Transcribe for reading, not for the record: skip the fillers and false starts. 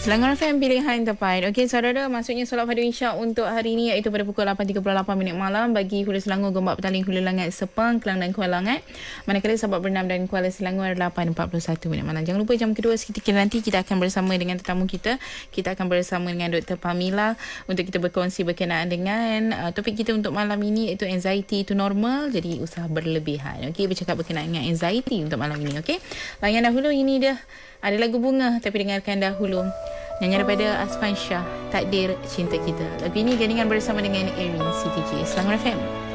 Selangor FM pilihan tepat. Okey, saudara, maksudnya solat fardu Isyak untuk hari ini iaitu pada pukul 8.38 malam bagi Hulu Selangor, Gombak Petaling, Hulu Langat, Sepang, Kelang dan Kuala Langat. Manakala Sabak Bernam dan Kuala Selangor 8.41 malam. Jangan lupa jam kedua seketika nanti kita akan bersama dengan tetamu kita. Kita akan bersama dengan Dr. Pamila untuk kita berkongsi berkenaan dengan topik kita untuk malam ini iaitu anxiety itu normal, jadi usah berlebihan. Okey, bercakap berkenaan dengan anxiety untuk malam ini. Okey, layan dahulu, ini dah ada lagu Bunga, tapi dengarkan dahulu nyanyian daripada Asfan Shah, Takdir Cinta Kita. Lagu ini gandingan bersama dengan Erin CTJ. Selangor FM.